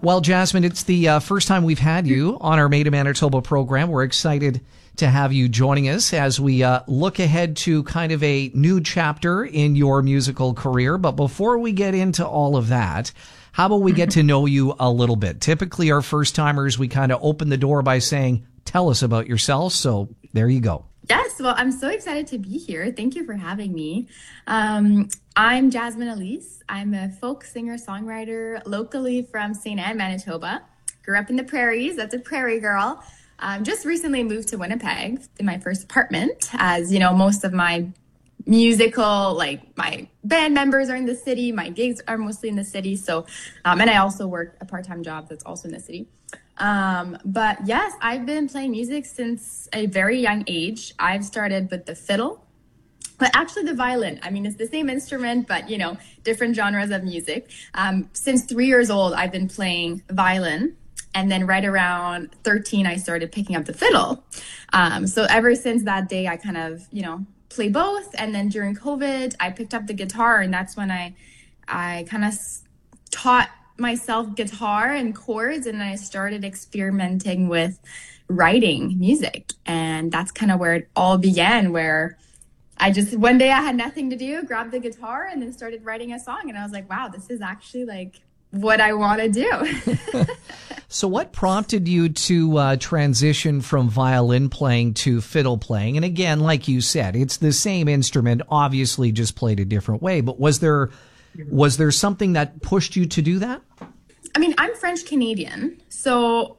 Well, Jasmine, it's the first time we've had you on our Made in Manitoba program. We're excited to have you joining us as we look ahead to kind of a new chapter in your musical career. But before we get into all of that, how about we get to know you a little bit? Typically, our first timers, we kind of open the door by saying, tell us about yourself. So there you go. Yes, well, I'm so excited to be here. Thank you for having me. I'm Jasmine Elise. I'm a folk singer-songwriter locally from St. Anne, Manitoba. Grew up in the prairies. That's a prairie girl. Just recently moved to Winnipeg in my first apartment. As you know, most of my musical, like my band members are in the city. My gigs are mostly in the city. So, and I also work a part-time job that's also in the city. But yes, I've been playing music since a very young age. I've started with the fiddle, but actually the violin. I mean, it's the same instrument, but you know, different genres of music. Since 3 years old, I've been playing violin. And then right around 13, I started picking up the fiddle. So ever since that day, I kind of, you know, play both. And then during COVID, I picked up the guitar, and that's when I kind of taught myself guitar and chords, and I started experimenting with writing music. And that's kind of where it all began, where I just, one day I had nothing to do, grabbed the guitar and then started writing a song. And I was like, wow, this is actually like what I want to do. So what prompted you to transition from violin playing to fiddle playing? And again, like you said, it's the same instrument, obviously just played a different way. But was there something that pushed you to do that? I mean, I'm French Canadian. So